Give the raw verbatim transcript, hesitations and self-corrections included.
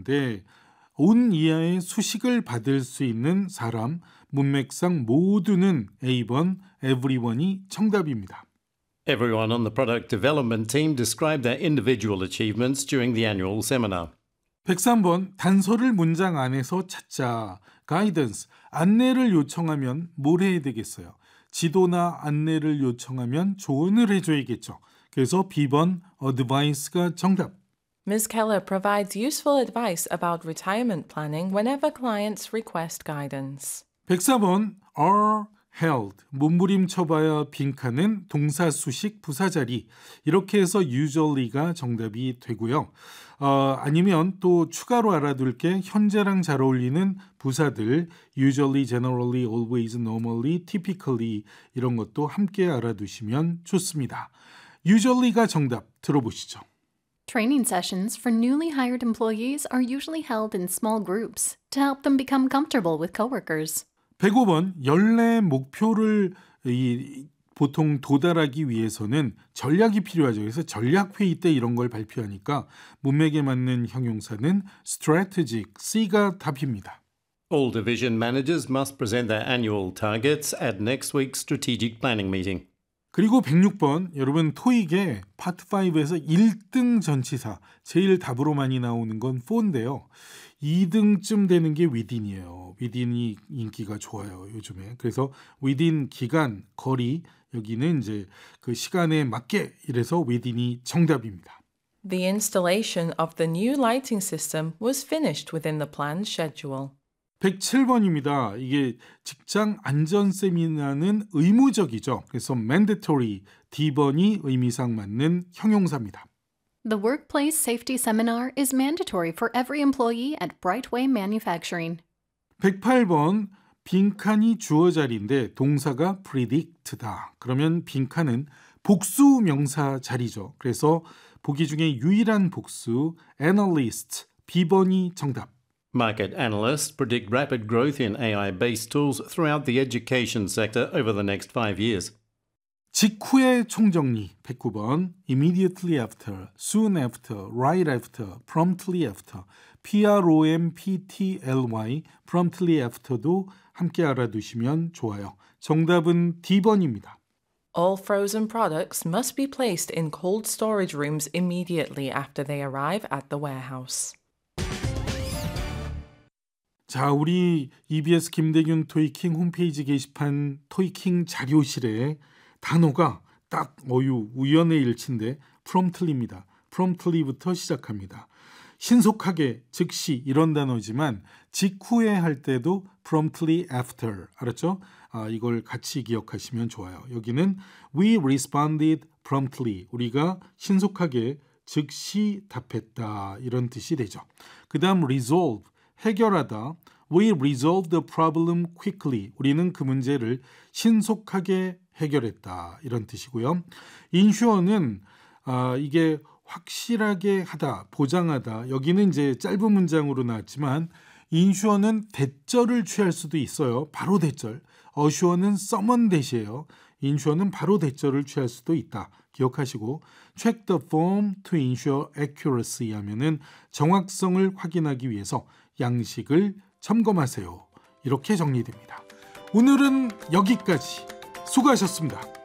있는데 온 이하의 수식을 받을 수 있는 사람, 문맥상 모두는 에이 번 everyone이 정답입니다. Everyone on the product development team described their individual achievements during the annual seminar. 백삼 번 단서를 문장 안에서 찾자. 가이던스, 안내를 요청하면 뭘 해야 되겠어요? 지도나 안내를 요청하면 조언을 해줘야겠죠. 그래서 비 번 advice가 정답. Miz Keller provides useful advice about retirement planning whenever clients request guidance. 백사 번 are held, 몸부림 쳐봐야 빈칸은 동사 수식 부사자리. 이렇게 해서 usually가 정답이 되고요. 어, 아니면 또 추가로 알아둘 게 현재랑 잘 어울리는 부사들 usually, generally, always, normally, typically 이런 것도 함께 알아두시면 좋습니다. usually가 정답 들어보시죠. Training sessions for newly hired employees are usually held in small groups to help them become comfortable with coworkers. 백오 번 연례 목표를 이, 보통 도달하기 위해서는 전략이 필요하죠. 그래서 전략회의 때 이런 걸 발표하니까 문맥에 맞는 형용사는 strategic, C가 답입니다. All division managers must present their annual targets at next week's strategic planning meeting. 그리고 백육 번 여러분 토익에 파트 오에서 일 등 전치사 제일 답으로 많이 나오는 건 for인데요. 이 등쯤 되는 게 within이에요. within이 인기가 좋아요. 요즘에. 그래서 within 기간, 거리 여기는 이제 그 시간에 맞게 이래서 within이 정답입니다. The installation of the new lighting system was finished within the planned schedule. 백칠 번입니다. 이게 직장 안전 세미나는 의무적이죠. 그래서 mandatory, 디 번이 의미상 맞는 형용사입니다. The workplace safety seminar is mandatory for every employee at Brightway Manufacturing. 백팔 번 빈칸이 주어 자리인데 동사가 predict다. 그러면 빈칸은 복수 명사 자리죠. 그래서 보기 중에 유일한 복수 analyst, 비 번이 정답. Market analysts predict rapid growth in 에이 아이-based tools throughout the education sector over the next five years. 직후의 총정리 백구 번 immediately after, soon after, right after, promptly after, P-R-O-M-P-T-L-Y, promptly after도 함께 알아두시면 좋아요. 정답은 디 번입니다. All frozen products must be placed in cold storage rooms immediately after they arrive at the warehouse. 자, 우리 이비에스 김대균 토익킹 홈페이지 게시판 토익킹 자료실에 단어가 딱 어유 우연의 일치인데 promptly입니다. promptly부터 시작합니다. 신속하게, 즉시 이런 단어지만 직후에 할 때도 promptly after 알았죠? 아, 이걸 같이 기억하시면 좋아요. 여기는 we responded promptly 우리가 신속하게 즉시 답했다 이런 뜻이 되죠. 그 다음 resolve 해결하다. We resolved the problem quickly. 우리는 그 문제를 신속하게 해결했다. 이런 뜻이고요. insure는 아, 이게 확실하게 하다, 보장하다. 여기는 이제 짧은 문장으로 나왔지만 insure는 대절을 취할 수도 있어요. 바로 대절. assure는 summon 대시예요. insure는 바로 대절을 취할 수도 있다. 기억하시고 check the form to ensure accuracy 하면은 정확성을 확인하기 위해서 양식을 점검하세요. 이렇게 정리됩니다. 오늘은 여기까지 수고하셨습니다.